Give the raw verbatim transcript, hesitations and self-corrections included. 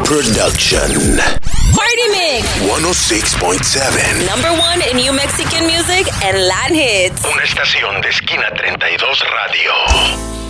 Production. Party Mix. ciento seis punto siete. Number one in New Mexican music and Latin hits. Una estación de Esquina treinta y dos Radio.